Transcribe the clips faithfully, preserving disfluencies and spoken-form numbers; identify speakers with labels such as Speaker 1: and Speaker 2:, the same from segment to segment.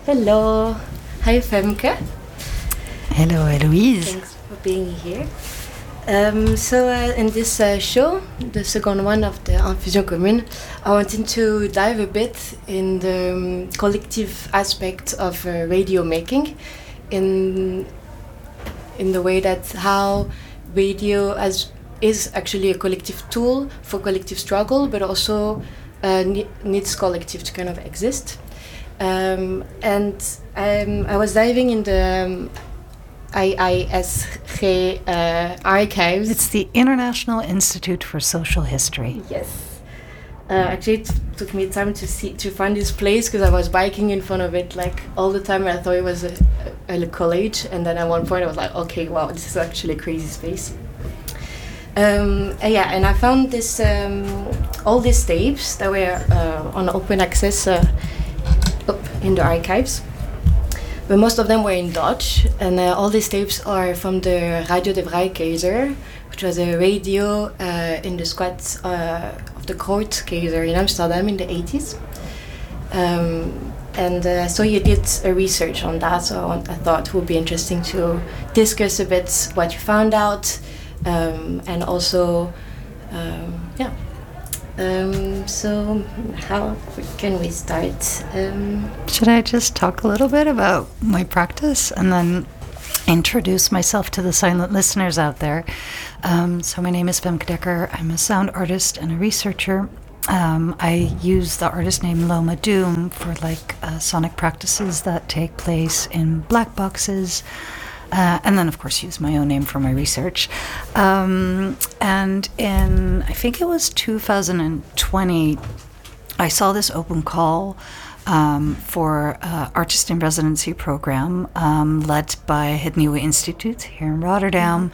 Speaker 1: Hello. Hi, Femke.
Speaker 2: Hello, Eloise.
Speaker 1: Thanks for being here. Um, so, uh, in this uh, show, the second one of the Infusion Commune, I wanted to dive a bit in the um, collective aspect of uh, radio making, in in the way that how radio as is actually a collective tool for collective struggle, but also uh, ne- needs collective to kind of exist. Um, and um, I was diving in the um, I I S G uh, archives.
Speaker 2: It's the International Institute for Social History.
Speaker 1: Yes. Uh, actually, it took me time to see to find this place because I was biking in front of it like all the time. And I thought it was a, a, a college, and then at one point I was like, okay, wow, this is actually a crazy space. Um, and yeah, and I found this um, all these tapes that were uh, on open access. Uh, up in the archives, but most of them were in Dutch, and uh, all these tapes are from the Radio de Vrijkeizer, which was a radio uh, in the squad uh, of the Groot-Keizer in Amsterdam in the eighties. Um, and uh, so you did a research on that, so I thought it would be interesting to discuss a bit what you found out, um, and also, um, yeah. Um, so how can we start? Um,
Speaker 2: Should I just talk a little bit about my practice and then introduce myself to the silent listeners out there? Um, so my name is Femke Dekker. I'm a sound artist and a researcher. Um, I use the artist name Loma Doom for like uh, sonic practices that take place in black boxes. Uh, and then, of course, use my own name for my research. Um, and in, I think it was two thousand twenty, I saw this open call um, for uh, Artist in Residency program um, led by Het Nieuwe Instituut here in Rotterdam,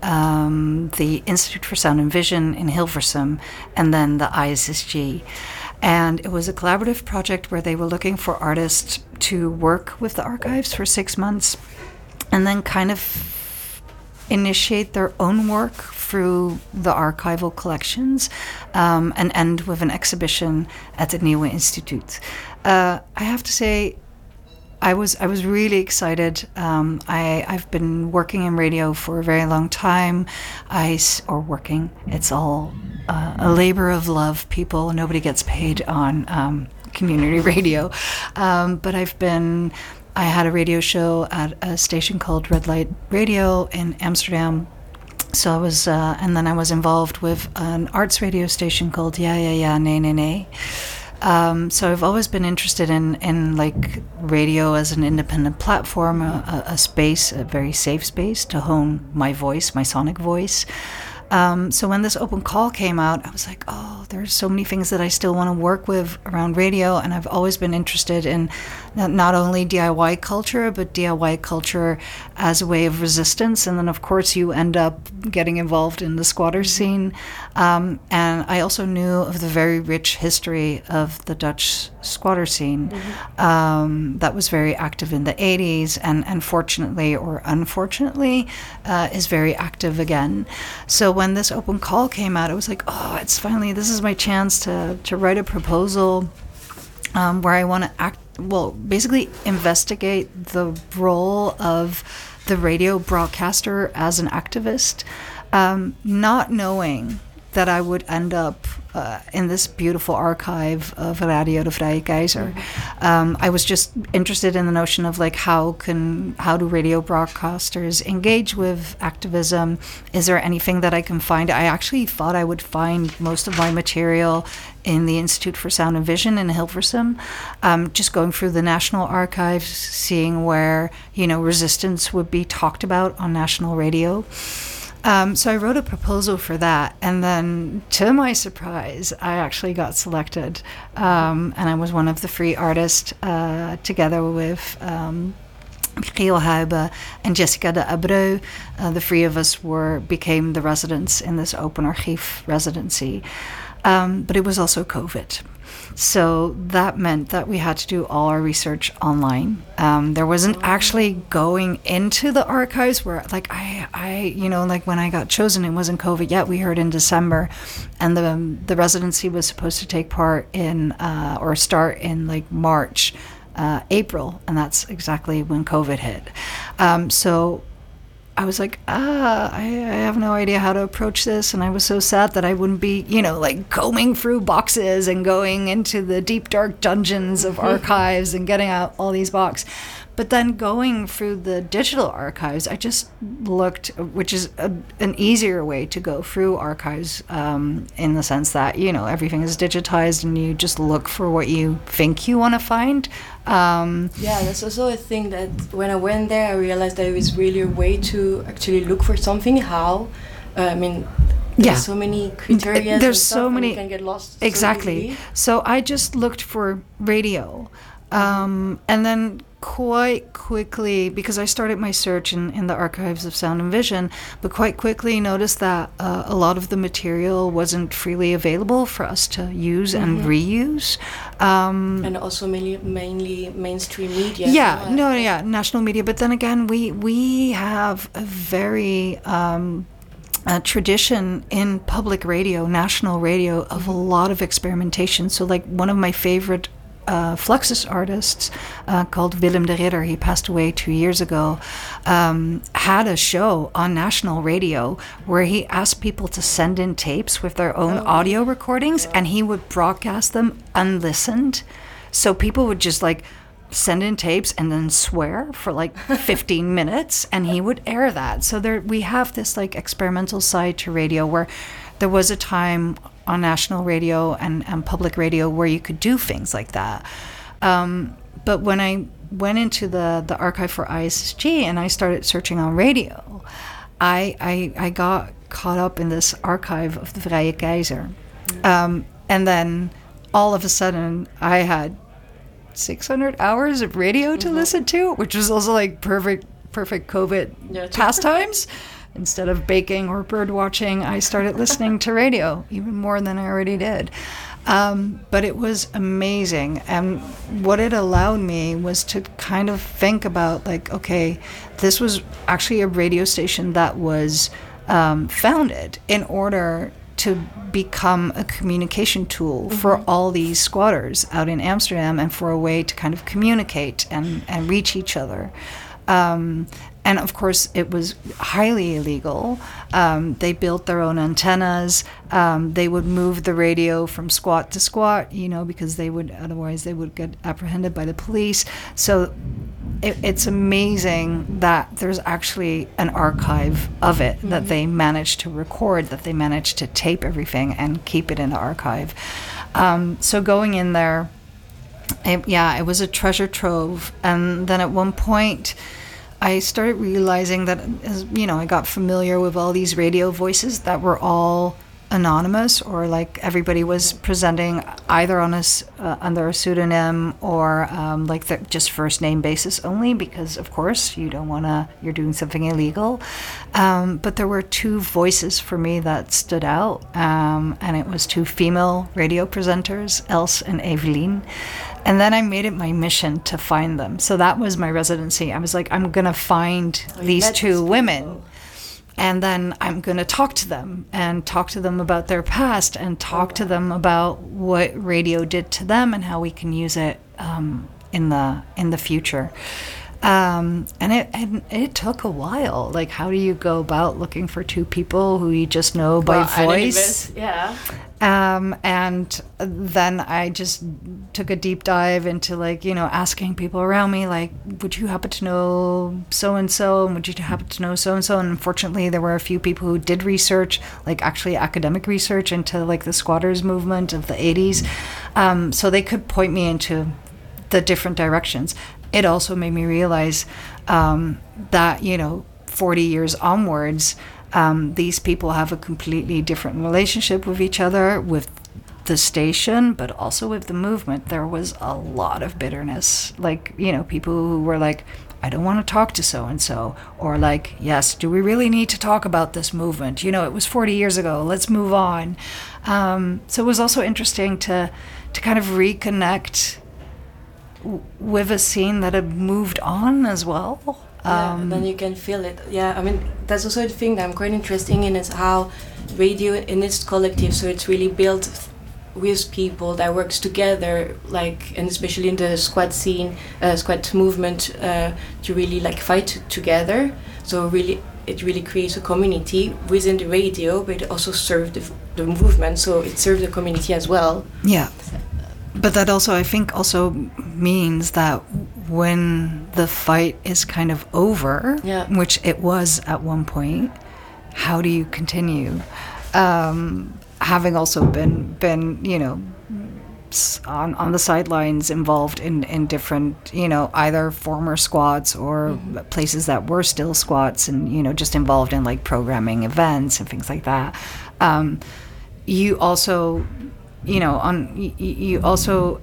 Speaker 2: um, the Institute for Sound and Vision in Hilversum, and then the I S S G. And it was a collaborative project where they were looking for artists to work with the archives for six months and then kind of initiate their own work through the archival collections, um, and end with an exhibition at the Nieuwe Instituut. Uh, I have to say, I was I was really excited. Um, I I've been working in radio for a very long time. I or working. It's all uh, a labor of love. People, nobody gets paid on um, community radio, um, but I've been. I had a radio show at a station called Red Light Radio in Amsterdam. So I was, uh, and then I was involved with an arts radio station called Ja Ja Ja Nee Nee Nee. Um, so I've always been interested in, in like radio as an independent platform, a, a space, a very safe space to hone my voice, my sonic voice. Um, so when this open call came out, I was like, oh, there's so many things that I still want to work with around radio. And I've always been interested in not only D I Y culture, but D I Y culture as a way of resistance. And then, of course, you end up getting involved in the squatter scene. Um, and I also knew of the very rich history of the Dutch squatter scene mm-hmm. um, that was very active in the eighties and, and fortunately or unfortunately uh, is very active again. So when this open call came out, I was like, oh, it's finally, this is my chance to, to write a proposal um, where I want to act, well, basically investigate the role of the radio broadcaster as an activist, um, not knowing that I would end up uh, in this beautiful archive of Radio de Vrijkeizer. Mm-hmm. Um, I was just interested in the notion of like how can how do radio broadcasters engage with activism? Is there anything that I can find? I actually thought I would find most of my material in the Institute for Sound and Vision in Hilversum, um, just going through the National Archives, seeing where you know resistance would be talked about on national radio. Um, so I wrote a proposal for that, and then to my surprise, I actually got selected, um, and I was one of the three artists uh, together with um, Michiel Huybe and Jessica de Abreu. Uh, the three of us were became the residents in this open archive residency, um, but it was also COVID. So that meant that we had to do all our research online. Um, there wasn't actually going into the archives where, like, I, I, you know, like when I got chosen, it wasn't COVID yet. We heard in December, and the the residency was supposed to take part in uh, or start in like March uh, April, and that's exactly when COVID hit. Um, so I was like, ah, I, I have no idea how to approach this. And I was so sad that I wouldn't be, you know, like combing through boxes and going into the deep, dark dungeons of archives and getting out all these boxes. But then going through the digital archives, I just looked, which is a, an easier way to go through archives um, in the sense that, you know, everything is digitized and you just look for what you think you want to find. Um,
Speaker 1: yeah, that's also a thing that when I went there, I realized that it was really a way to actually look for something. How, uh, I mean, there's
Speaker 2: yeah.
Speaker 1: so many criteria.
Speaker 2: There's so
Speaker 1: and
Speaker 2: many.
Speaker 1: You can get lost.
Speaker 2: Exactly.
Speaker 1: So,
Speaker 2: so I just looked for radio, um, and then quite quickly, because I started my search in, in the archives of Sound and Vision, but quite quickly noticed that uh, a lot of the material wasn't freely available for us to use mm-hmm. and reuse. Um,
Speaker 1: and also mainly, mainly mainstream media.
Speaker 2: Yeah,
Speaker 1: so, uh,
Speaker 2: no, yeah, national media. But then again, we, we have a very... Um, a tradition in public radio, national radio, of a lot of experimentation. So like one of my favorite Uh, Fluxus artists uh, called Willem de Ridder, he passed away two years ago, um, had a show on national radio where he asked people to send in tapes with their own oh. audio recordings, and he would broadcast them unlistened. So people would just like send in tapes and then swear for like fifteen minutes, and he would air that. So there we have this like experimental side to radio where there was a time on national radio and, and public radio where you could do things like that. Um, but when I went into the, the archive for I S S G and I started searching on radio, I, I, I got caught up in this archive of the Vrije Keizer. Um, and then all of a sudden I had six hundred hours of radio to mm-hmm. listen to, which was also like perfect, perfect COVID yeah, pastimes. Instead of baking or bird watching, I started listening to radio, even more than I already did. Um, but it was amazing. And what it allowed me was to kind of think about, like, okay, this was actually a radio station that was um, founded in order to become a communication tool mm-hmm. for all these squatters out in Amsterdam, and for a way to kind of communicate and, and reach each other. Um, and of course, it was highly illegal. Um, they built their own antennas. Um, they would move the radio from squat to squat, you know, because they would otherwise they would get apprehended by the police. So it, it's amazing that there's actually an archive of it mm-hmm. that they managed to record, that they managed to tape everything and keep it in the archive. Um, so going in there, it, yeah, it was a treasure trove. And then at one point, I started realizing that, as you know, I got familiar with all these radio voices that were all anonymous, or like everybody was presenting either on a, uh, under a pseudonym or um, like the just first name basis only, because of course you don't want to, you're doing something illegal. Um, but there were two voices for me that stood out, um, and it was two female radio presenters, Els and Evelien. And then I made it my mission to find them. So that was my residency. I was like, I'm going to find oh, these two women. And then I'm going to talk to them and talk to them about their past and talk oh, wow. to them about what radio did to them and how we can use it um, in the in the future. Um, and it and it took a while. Like, how do you go about looking for two people who you just know by
Speaker 1: well,
Speaker 2: voice?
Speaker 1: Yeah.
Speaker 2: Um, and then I just took a deep dive into, like, you know, asking people around me, like, would you happen to know so-and-so? And would you happen to know so-and-so? And unfortunately, there were a few people who did research, like actually academic research into, like, the squatters movement of the eighties. Um, so they could point me into the different directions. It also made me realize um, that, you know, forty years onwards, Um, these people have a completely different relationship with each other, with the station, but also with the movement. There was a lot of bitterness. Like, you know, people who were like, I don't want to talk to so-and-so. Or like, yes, do we really need to talk about this movement? You know, it was forty years ago. Let's move on. Um, so it was also interesting to, to kind of reconnect w- with a scene that had moved on as well.
Speaker 1: Yeah,
Speaker 2: Um,
Speaker 1: and then you can feel it. Yeah, I mean, that's also the thing that I'm quite interested in, is how radio in its collective, so it's really built with people that works together, like, and especially in the squad scene, uh, squad movement, uh, to really like fight t- together. So really, it really creates a community within the radio, but it also serves the, the movement. So it serves the community as well.
Speaker 2: Yeah, but that also, I think, also means that when the fight is kind of over,
Speaker 1: yeah.
Speaker 2: which it was at one point, how do you continue? Um, having also been been you know on on the sidelines, involved in in different, you know, either former squats or mm-hmm. places that were still squats, and, you know, just involved in like programming events and things like that. Um, you also, you know, on you, you also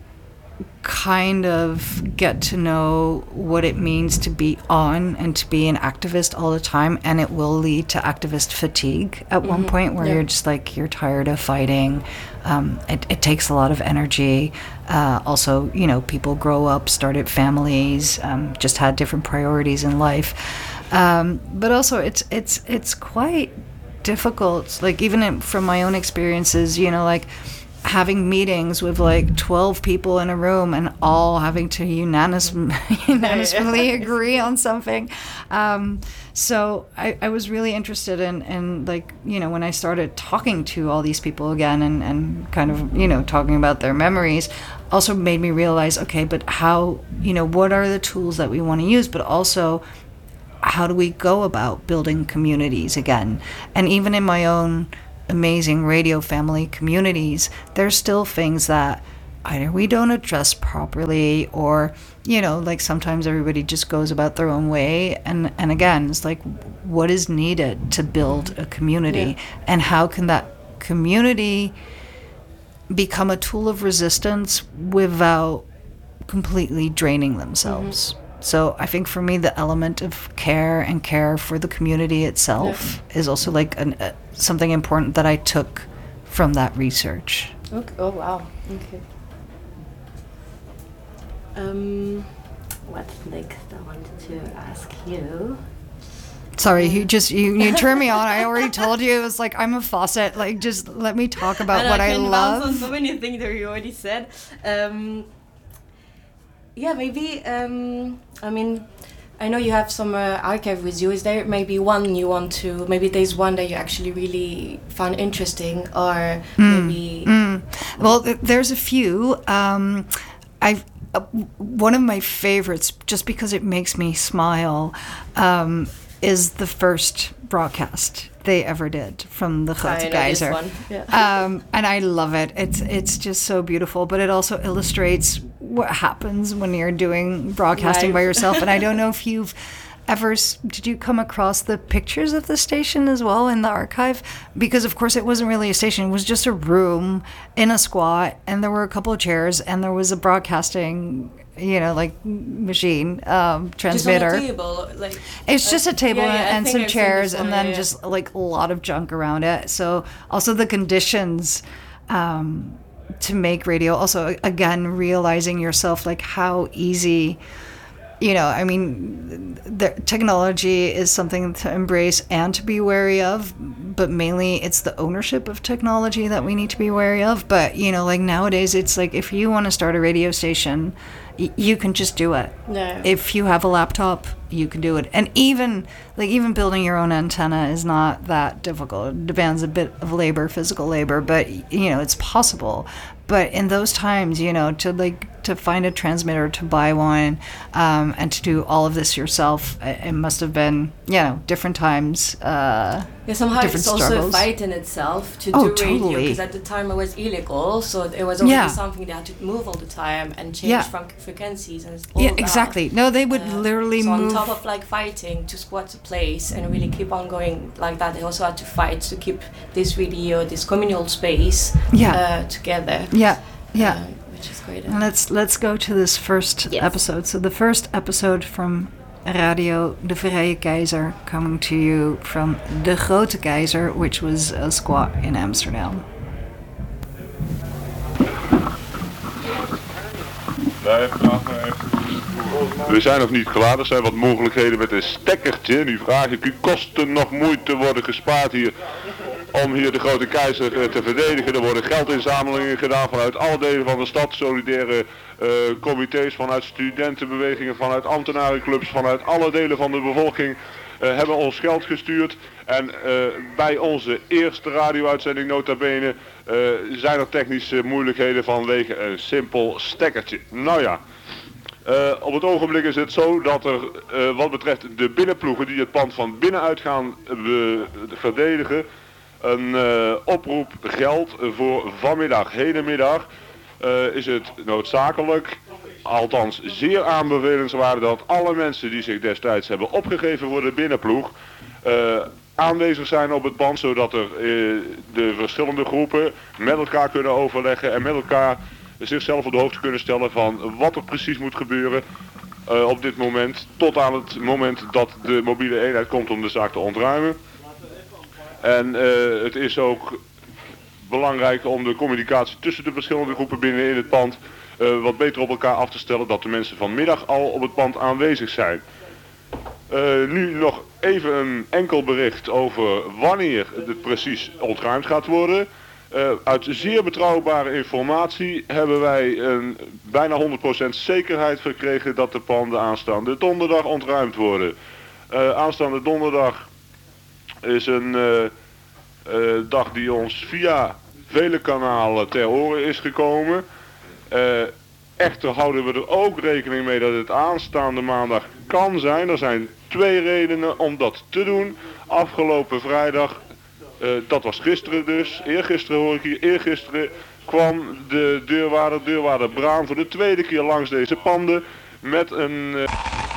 Speaker 2: kind of get to know what it means to be on and to be an activist all the time, and it will lead to activist fatigue at mm-hmm. one point where yeah. you're just like, you're tired of fighting. Um, it, it takes a lot of energy. Uh, also, you know, people grow up, started families, um, just had different priorities in life. Um, but also it's it's it's quite difficult, like even in, from my own experiences, you know, like having meetings with like twelve people in a room and all having to unanimous, unanimously agree on something. Um, so I, I was really interested in, in like, you know, when I started talking to all these people again and, and kind of, you know, talking about their memories, also made me realize, okay, but how, you know, what are the tools that we want to use, but also how do we go about building communities again? And even in my own amazing radio family communities, there's still things that either we don't address properly, or, you know, like sometimes everybody just goes about their own way. And, and again, it's like, what is needed to build a community? Yeah. And how can that community become a tool of resistance without completely draining themselves? Mm-hmm. So I think for me, the element of care and care for the community itself yeah. is also like an, uh, something important that I took from that research.
Speaker 1: Okay. Oh, wow. Okay. Um, what next I wanted to ask you?
Speaker 2: Sorry, you just, you, you turned me on. I already told you. It was like, I'm a faucet. Like, just let me talk about
Speaker 1: and
Speaker 2: what
Speaker 1: I,
Speaker 2: I love.
Speaker 1: On so many things that you already said. Um, Yeah, maybe, um, I mean, I know you have some uh, archive with you. Is there maybe one you want to, maybe there's one that you actually really found interesting, or mm. maybe...
Speaker 2: Mm. Well, th- there's a few. Um, I've, uh, one of my favorites, just because it makes me smile, um, is the first broadcast they ever did from the Grote Keizer.
Speaker 1: Yeah.
Speaker 2: um, and I love it. It's it's just so beautiful, but it also illustrates what happens when you're doing broadcasting right. by yourself. And I don't know if you've ever, did you come across the pictures of the station as well in the archive? Because of course it wasn't really a station, it was just a room in a squat, and there were a couple of chairs, and there was a broadcasting, you know, like machine, um, transmitter.
Speaker 1: Just on a table, like,
Speaker 2: it's just a table
Speaker 1: yeah, yeah,
Speaker 2: and some
Speaker 1: I've
Speaker 2: chairs,
Speaker 1: one,
Speaker 2: and then
Speaker 1: yeah, yeah.
Speaker 2: just like a lot of junk around it. So also the conditions um, to make radio. Also, again, realizing yourself, like how easy, you know, I mean, the technology is something to embrace and to be wary of, but mainly it's the ownership of technology that we need to be wary of. But, you know, like nowadays, it's like if you want to start a radio station, y- you can just do it.
Speaker 1: No.
Speaker 2: If you have a laptop, you can do it. And even, like, even building your own antenna is not that difficult. It demands a bit of labor, physical labor, but, you know, it's possible. But in those times, you know, to like to find a transmitter, to buy one, um, and to do all of this yourself, it must have been, you know, different times. Uh,
Speaker 1: yeah, somehow
Speaker 2: different
Speaker 1: it's also
Speaker 2: struggles.
Speaker 1: a fight in itself to
Speaker 2: oh,
Speaker 1: do radio,
Speaker 2: totally.
Speaker 1: because at the time it was illegal, so it was already
Speaker 2: yeah.
Speaker 1: something they had to move all the time and change
Speaker 2: yeah.
Speaker 1: from frequencies and all
Speaker 2: yeah,
Speaker 1: that.
Speaker 2: exactly. No, they would uh,
Speaker 1: so
Speaker 2: literally
Speaker 1: So
Speaker 2: move.
Speaker 1: on top of like fighting to squat a place and really keep on going like that, they also had to fight to keep this radio, this communal space
Speaker 2: yeah.
Speaker 1: uh, together.
Speaker 2: Yeah, yeah.
Speaker 1: Uh, which is great.
Speaker 2: And let's let's go to this first
Speaker 1: yes.
Speaker 2: episode. So the first episode from Radio De Vrije Keizer, coming to you from De Grote Keizer, which was a squat in Amsterdam.
Speaker 3: We zijn nog niet klaar, er zijn wat mogelijkheden met een stekkertje. Nu vraag ik u, kosten nog moeite worden gespaard hier om hier de Grote Keizer uh, te verdedigen. Er worden geldinzamelingen gedaan vanuit alle delen van de stad, solidaire uh, comité's, vanuit studentenbewegingen, vanuit ambtenarenclubs, vanuit alle delen van de bevolking uh, hebben ons geld gestuurd. En uh, bij onze eerste radio-uitzending nota bene uh, zijn er technische moeilijkheden vanwege een simpel stekkertje. Nou ja. Uh, op het ogenblik is het zo dat er uh, wat betreft de binnenploegen die het pand van binnenuit gaan uh, verdedigen, een uh, oproep geldt voor vanmiddag, hedenmiddag, uh, is het noodzakelijk, althans zeer aanbevelenswaardig, dat alle mensen die zich destijds hebben opgegeven voor de binnenploeg uh, aanwezig zijn op het pand, zodat er uh, de verschillende groepen met elkaar kunnen overleggen en met elkaar zichzelf op de hoogte kunnen stellen van wat er precies moet gebeuren uh, op dit moment, tot aan het moment dat de mobiele eenheid komt om de zaak te ontruimen. En uh, het is ook belangrijk om de communicatie tussen de verschillende groepen binnen in het pand uh, wat beter op elkaar af te stellen, dat de mensen vanmiddag al op het pand aanwezig zijn. Uh, nu nog even een enkel bericht over wanneer het precies ontruimd gaat worden. Uh, uit zeer betrouwbare informatie hebben wij een bijna honderd procent zekerheid verkregen dat de panden aanstaande donderdag ontruimd worden. Uh, aanstaande donderdag is een uh, uh, dag die ons via vele kanalen ter oren is gekomen. Uh, echter houden we er ook rekening mee dat het aanstaande maandag kan zijn. Er zijn twee redenen om dat te doen. Afgelopen vrijdag, uh, dat was gisteren dus, eergisteren hoor ik hier, eergisteren kwam de deurwaarder, deurwaarder Braam voor de tweede keer langs deze panden met een... Uh